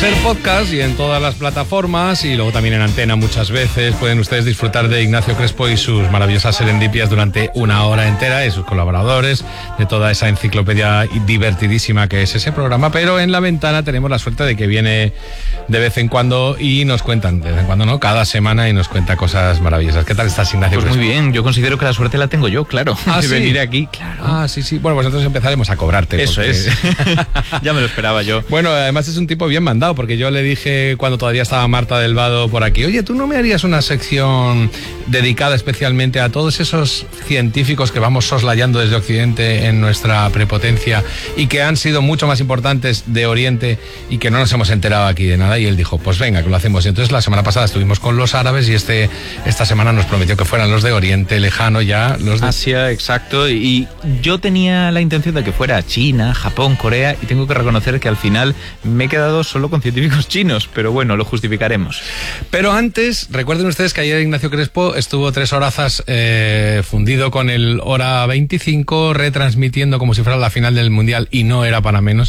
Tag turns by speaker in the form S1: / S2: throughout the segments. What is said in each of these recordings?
S1: ser podcast y en todas las plataformas, y luego también en Antena muchas veces, pueden ustedes disfrutar de Ignacio Crespo y sus maravillosas serendipias durante una hora entera, y sus colaboradores, de toda esa enciclopedia divertidísima que es ese programa. Pero en La Ventana tenemos la suerte de que viene de vez en cuando y nos cuentan, de vez en cuando no, cada semana, y nos cuenta cosas maravillosas. ¿Qué tal estás, Ignacio
S2: Pues
S1: Crespo?
S2: Muy bien, yo considero que la suerte la tengo yo, claro.
S1: ¿Ah,
S2: de
S1: sí?
S2: venir aquí, claro.
S1: Ah, sí, sí. Bueno, pues nosotros empezaremos a cobrarte.
S2: Eso
S1: porque...
S2: es. Ya me lo esperaba yo.
S1: Bueno, además es un tipo bien mandado, porque yo le dije cuando todavía estaba Marta del Vado por aquí, oye, ¿tú no me harías una sección dedicada especialmente a todos esos científicos que vamos soslayando desde Occidente en nuestra prepotencia y que han sido mucho más importantes de Oriente y que no nos hemos enterado aquí de nada? Y él dijo, pues venga, que lo hacemos. Y entonces la semana pasada estuvimos con los árabes y esta semana nos prometió que fueran los de Oriente Lejano ya, los de
S2: Asia, exacto. Y yo tenía la intención de que fuera China, Japón, Corea, y tengo que reconocer que al final me he quedado solo con científicos chinos, pero bueno, lo justificaremos.
S1: Pero antes, recuerden ustedes que ayer Ignacio Crespo estuvo 3 horazas fundido con el Hora 25, retransmitiendo como si fuera la final del Mundial, y no era para menos,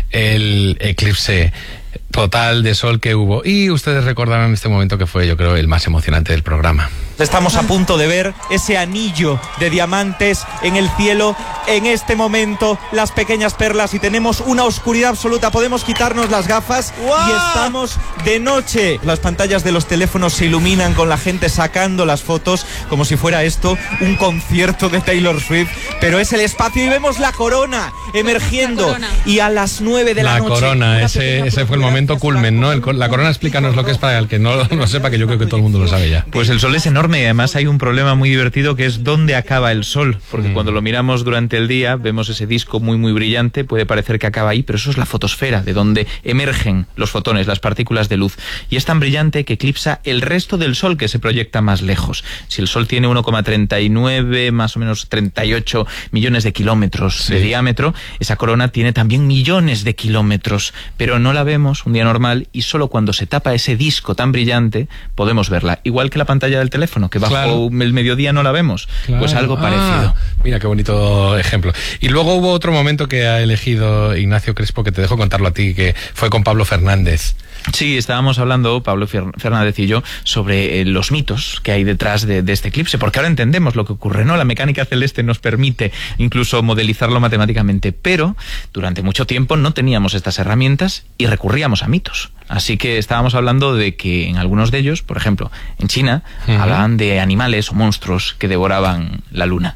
S1: el eclipse total de sol que hubo. Y ustedes recordarán en este momento que fue, yo creo, el más emocionante del programa.
S3: Estamos a punto de ver ese anillo de diamantes en el cielo. En este momento, las pequeñas perlas, y tenemos una oscuridad absoluta. Podemos quitarnos las gafas. ¡Wow! Y estamos de noche. Las pantallas de los teléfonos se iluminan con la gente sacando las fotos como si fuera esto un concierto de Taylor Swift. Pero es el espacio y vemos la corona emergiendo.
S4: La corona.
S3: Y a las 9 de la noche...
S1: La corona, ese fue el momento culmen, ¿no? La corona, explícanos lo que es para el que no lo sepa, que yo creo que todo el mundo lo sabe ya.
S2: Pues el sol es enorme y además hay un problema muy divertido, que es dónde acaba el sol, porque cuando lo miramos durante el día vemos ese disco muy muy brillante, puede parecer que acaba ahí, pero eso es la fotosfera, de donde emergen los fotones, las partículas de luz, y es tan brillante que eclipsa el resto del sol, que se proyecta más lejos. Si el sol tiene 1,39, más o menos 38 millones de kilómetros de diámetro, esa corona tiene también millones de kilómetros, pero no la vemos un día normal, y solo cuando se tapa ese disco tan brillante podemos verla, igual que la pantalla del teléfono, que bajo el mediodía no la vemos. Claro. Pues algo parecido.
S1: Mira qué bonito ejemplo. Y luego hubo otro momento que ha elegido Ignacio Crespo, que te dejo contarlo a ti, que fue con Pablo Fernández.
S2: Sí, estábamos hablando, Pablo Fernández y yo, sobre los mitos que hay detrás de este eclipse, porque ahora entendemos lo que ocurre, ¿no? La mecánica celeste nos permite incluso modelizarlo matemáticamente, pero durante mucho tiempo no teníamos estas herramientas y recurríamos a mitos. Así que estábamos hablando de que en algunos de ellos, por ejemplo, en China, hablaban de animales o monstruos que devoraban la luna.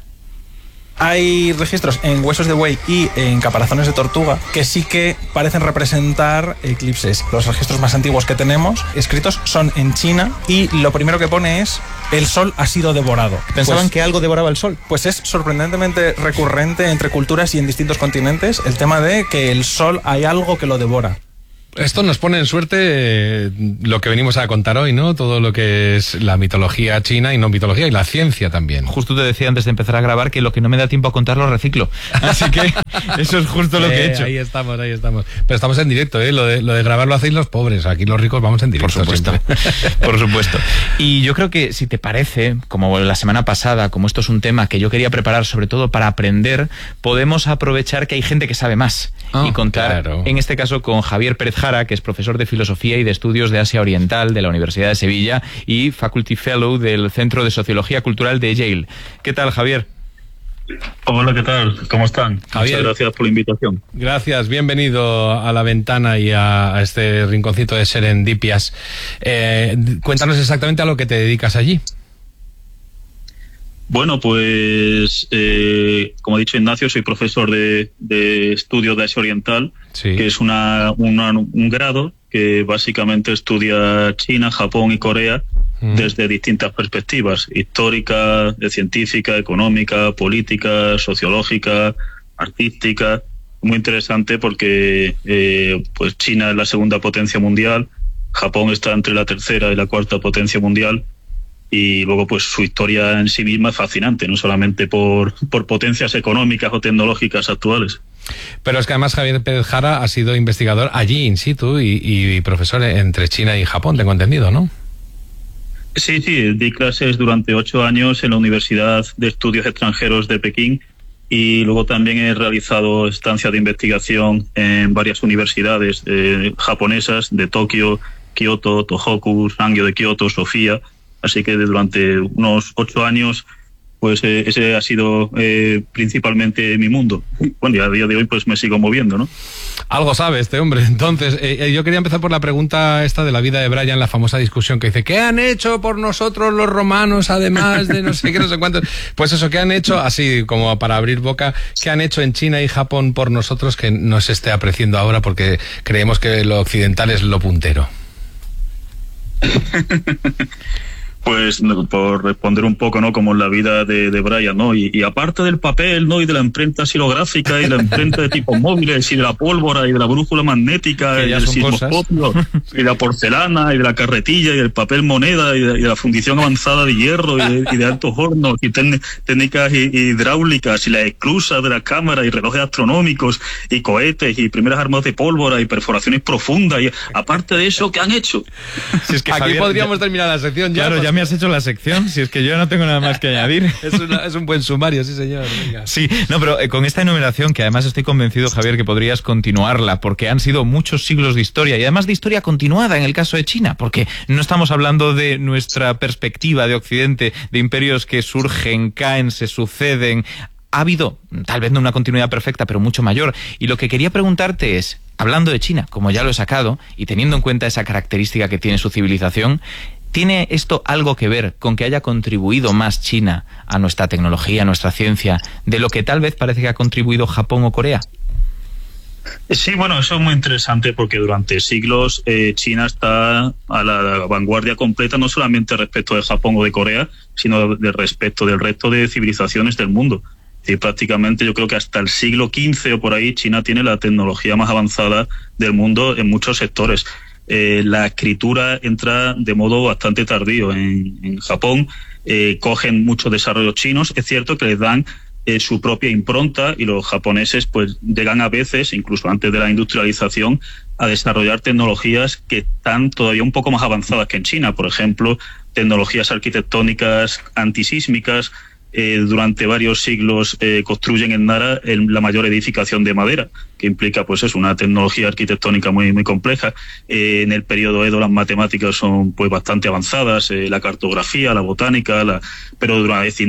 S5: Hay registros en huesos de buey y en caparazones de tortuga que sí que parecen representar eclipses. Los registros más antiguos que tenemos escritos son en China, y lo primero que pone es: el sol ha sido devorado.
S2: ¿Pensaban que algo devoraba el sol?
S5: Pues es sorprendentemente recurrente entre culturas y en distintos continentes el tema de que el sol hay algo que lo devora.
S1: Esto nos pone en suerte lo que venimos a contar hoy, ¿no? Todo lo que es la mitología china y no mitología, y la ciencia también.
S2: Justo te decía antes de empezar a grabar que lo que no me da tiempo a contar lo reciclo. Así que eso es justo lo que he hecho.
S1: Ahí estamos. Pero estamos en directo, ¿eh? Lo de grabar lo hacéis los pobres. Aquí los ricos vamos en directo.
S2: Por supuesto. Por supuesto. Y yo creo que, si te parece, como la semana pasada, como esto es un tema que yo quería preparar sobre todo para aprender, podemos aprovechar que hay gente que sabe más y contar, en este caso, con Javier Pérez Jara, que es profesor de Filosofía y de Estudios de Asia Oriental de la Universidad de Sevilla y Faculty Fellow del Centro de Sociología Cultural de Yale. ¿Qué tal, Javier?
S6: Hola, ¿qué tal? ¿Cómo están?
S1: Javier,
S6: muchas gracias por la invitación. Gracias,
S1: bienvenido a La Ventana y a este rinconcito de serendipias. Cuéntanos exactamente a lo que te dedicas allí.
S6: Bueno, pues como ha dicho Ignacio, soy profesor de Estudios de Asia Oriental, que es un grado que básicamente estudia China, Japón y Corea desde distintas perspectivas: histórica, científica, económica, política, sociológica, artística. Muy interesante porque pues China es la segunda potencia mundial, Japón está entre la tercera y la cuarta potencia mundial, y luego pues su historia en sí misma es fascinante, no solamente por potencias económicas o tecnológicas actuales.
S1: Pero es que además Javier Pérez Jara ha sido investigador allí in situ y profesor entre China y Japón, tengo entendido, ¿no?
S6: Sí, di clases durante 8 años en la Universidad de Estudios Extranjeros de Pekín, y luego también he realizado estancias de investigación en varias universidades japonesas de Tokio, Kioto, Tohoku, Sangyo de Kioto, Sofía, así que durante unos 8 años pues ese ha sido principalmente mi mundo. Bueno, y a día de hoy pues me sigo moviendo, ¿no?
S1: Algo sabe este hombre. Entonces, yo quería empezar por la pregunta esta de la vida de Brian, la famosa discusión que dice, ¿qué han hecho por nosotros los romanos, además de no sé qué, no sé cuántos? Pues eso, ¿qué han hecho? Así como para abrir boca, ¿qué han hecho en China y Japón por nosotros que no se esté apreciando ahora porque creemos que lo occidental es lo puntero?
S6: Pues por responder un poco, ¿no? Como en la vida de Brian, ¿no? Y aparte del papel, ¿no? Y de la imprenta xilográfica y de la imprenta de tipos móviles y de la pólvora y de la brújula magnética y del sismoscopio y de la porcelana y de la carretilla y del papel moneda y de la fundición avanzada de hierro y de altos hornos y técnicas hidráulicas y las esclusas de las cámaras y relojes astronómicos y cohetes y primeras armas de pólvora y perforaciones profundas y aparte de eso, ¿qué han hecho?
S2: Si es que,
S1: aquí
S2: Javier,
S1: podríamos terminar la sección ya.
S2: Claro, ya me has hecho la sección, si es que yo no tengo nada más que añadir.
S1: Es un buen sumario, sí señor. Venga.
S2: Sí, no, pero con esta enumeración, que además estoy convencido, Javier, que podrías continuarla, porque han sido muchos siglos de historia, y además de historia continuada en el caso de China, porque no estamos hablando de nuestra perspectiva de Occidente, de imperios que surgen, caen, se suceden. Ha habido, tal vez no una continuidad perfecta, pero mucho mayor. Y lo que quería preguntarte es, hablando de China, como ya lo he sacado, y teniendo en cuenta esa característica que tiene su civilización, ¿tiene esto algo que ver con que haya contribuido más China a nuestra tecnología, a nuestra ciencia, de lo que tal vez parece que ha contribuido Japón o Corea?
S6: Sí, bueno, eso es muy interesante porque durante siglos China está a la vanguardia completa, no solamente respecto de Japón o de Corea, sino respecto del resto de civilizaciones del mundo. Y prácticamente yo creo que hasta el siglo XV o por ahí China tiene la tecnología más avanzada del mundo en muchos sectores. La escritura entra de modo bastante tardío en Japón, cogen muchos desarrollos chinos, es cierto que les dan su propia impronta y los japoneses pues llegan a veces, incluso antes de la industrialización, a desarrollar tecnologías que están todavía un poco más avanzadas que en China, por ejemplo, tecnologías arquitectónicas antisísmicas. Durante varios siglos construyen en Nara la mayor edificación de madera, que implica pues es una tecnología arquitectónica muy muy compleja. En el periodo Edo las matemáticas son pues bastante avanzadas, la cartografía, la botánica, pero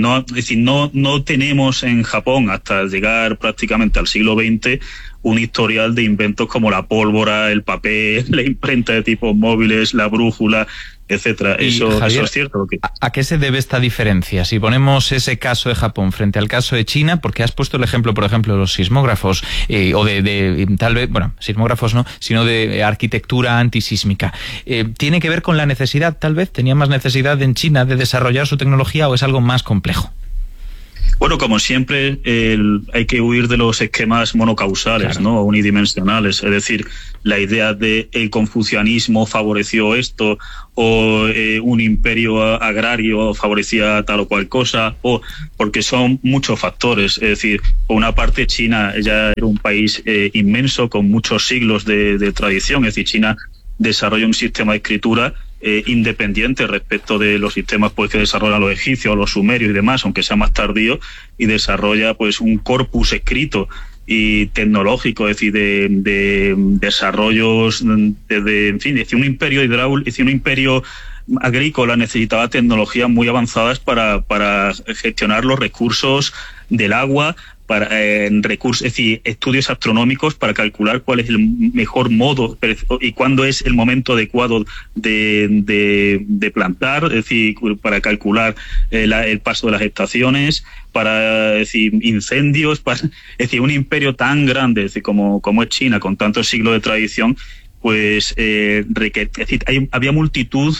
S6: no tenemos en Japón hasta llegar prácticamente al siglo XX un historial de inventos como la pólvora, el papel, la imprenta de tipos móviles, la brújula, etcétera. Eso,
S2: Javier,
S6: eso es cierto.
S2: ¿A qué se debe esta diferencia? Si ponemos ese caso de Japón frente al caso de China, porque has puesto el ejemplo, por ejemplo, de los sismógrafos, o de tal vez, bueno, sismógrafos no, sino de arquitectura antisísmica. ¿Tiene que ver con la necesidad, tal vez? ¿Tenía más necesidad en China de desarrollar su tecnología o es algo más complejo?
S6: Bueno, como siempre, hay que huir de los esquemas monocausales, claro, ¿no? Unidimensionales. Es decir, la idea de el confucianismo favoreció esto, o un imperio agrario favorecía tal o cual cosa, o porque son muchos factores. Es decir, por una parte, China ya era un país inmenso, con muchos siglos de tradición. Es decir, China desarrolla un sistema de escritura independiente respecto de los sistemas pues que desarrollan los egipcios, los sumerios y demás, aunque sea más tardío, y desarrolla pues un corpus escrito y tecnológico, es decir, de desarrollos en fin, es decir, un imperio hidráulico, es decir, un imperio agrícola necesitaba tecnologías muy avanzadas para gestionar los recursos del agua, para recursos, es decir, estudios astronómicos para calcular cuál es el mejor modo y cuándo es el momento adecuado de plantar, es decir, para calcular el paso de las estaciones, para decir incendios, es decir, un imperio tan grande, es decir, como es China, con tantos siglos de tradición, pues es decir, había multitud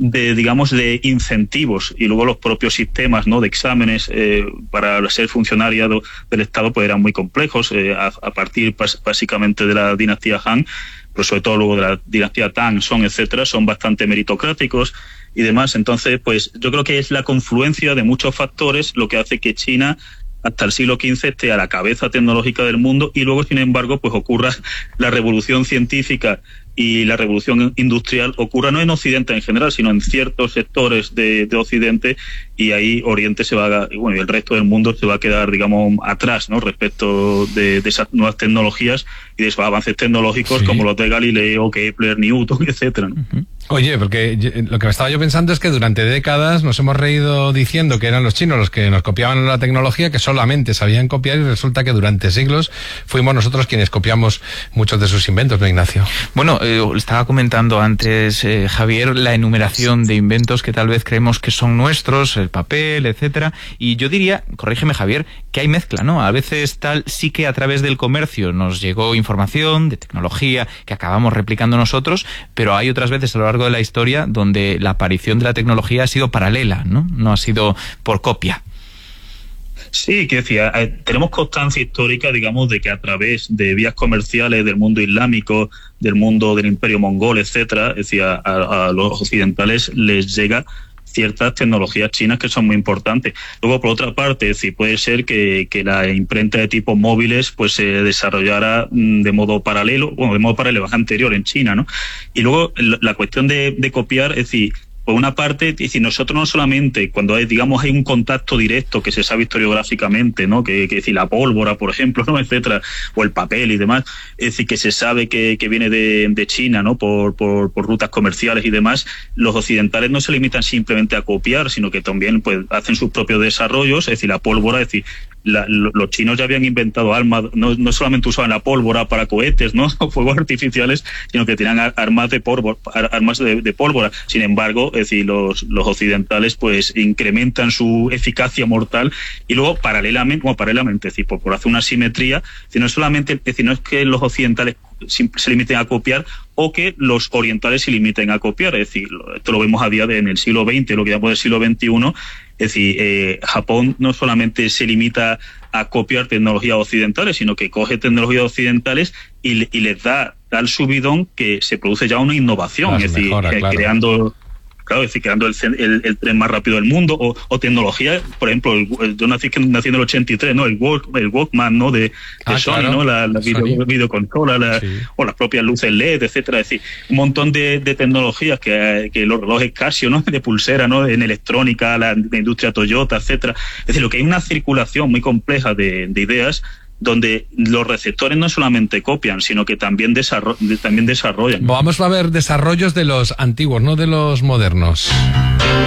S6: de incentivos, y luego los propios sistemas, ¿no?, de exámenes para ser funcionario del Estado pues eran muy complejos, a partir básicamente de la dinastía Han, pero sobre todo luego de la dinastía Tang, Song, etcétera, son bastante meritocráticos y demás. Entonces, pues yo creo que es la confluencia de muchos factores lo que hace que China hasta el siglo XV esté a la cabeza tecnológica del mundo, y luego, sin embargo, pues ocurra la revolución científica y la revolución industrial ocurra no en Occidente en general, sino en ciertos sectores de Occidente, y ahí Oriente se va, y el resto del mundo se va a quedar, digamos, atrás, ¿no?, respecto de esas nuevas tecnologías y de esos avances tecnológicos, como los de Galileo, Kepler, Newton, etcétera, ¿no?
S1: Oye, porque lo que me estaba yo pensando es que durante décadas nos hemos reído diciendo que eran los chinos los que nos copiaban la tecnología, que solamente sabían copiar, y resulta que durante siglos fuimos nosotros quienes copiamos muchos de sus inventos, ¿no, Ignacio?
S2: Bueno, estaba comentando antes, Javier, la enumeración de inventos que tal vez creemos que son nuestros, el papel, etcétera, y yo diría, corrígeme, Javier, que hay mezcla, ¿no? A veces sí que a través del comercio nos llegó información de tecnología que acabamos replicando nosotros, pero hay otras veces a lo largo de la historia donde la aparición de la tecnología ha sido paralela, ¿no? No ha sido por copia.
S6: Sí, que decía, tenemos constancia histórica, digamos, de que a través de vías comerciales del mundo islámico, del mundo del imperio mongol, etcétera, es decir, a los occidentales les llega ciertas tecnologías chinas que son muy importantes. Luego, por otra parte, es decir, puede ser que la imprenta de tipos móviles pues se desarrollara de modo paralelo, es anterior en China, ¿no? Y luego la cuestión de copiar, es decir, por una parte, es decir, nosotros no solamente cuando hay un contacto directo que se sabe historiográficamente, ¿no?, que es decir, la pólvora, por ejemplo, ¿no?, etcétera, o el papel y demás, es decir, que se sabe que viene de China, ¿no?, por rutas comerciales y demás, los occidentales no se limitan simplemente a copiar, sino que también pues hacen sus propios desarrollos, es decir, la pólvora, es decir, los chinos ya habían inventado armas, no solamente usaban la pólvora para cohetes, ¿no?, o fuegos artificiales, sino que tenían armas de pólvora. Sin embargo, es decir, los occidentales pues incrementan su eficacia mortal, y luego paralelamente, es decir, por hacer una simetría, no es que los occidentales se limiten a copiar o que los orientales se limiten a copiar, es decir, esto lo vemos a día en el siglo XX, lo que llamamos el siglo XXI, es decir, Japón no solamente se limita a copiar tecnologías occidentales, sino que coge tecnologías occidentales y les da tal subidón que se produce ya una innovación, es decir, creando el tren más rápido del mundo, o tecnología, por ejemplo, yo nací en el 83, ¿no?, el Walkman, ¿no?, de Sony, claro, ¿no?, la videoconsola, o las propias luces LED, etcétera, es decir, un montón de tecnologías que los relojes Casio, ¿no?, de pulsera, ¿no?, en electrónica, la industria Toyota, etcétera. Es decir, lo que hay una circulación muy compleja de ideas, donde los receptores no solamente copian, sino que también desarrollan.
S1: Vamos a ver desarrollos de los antiguos, no de los modernos.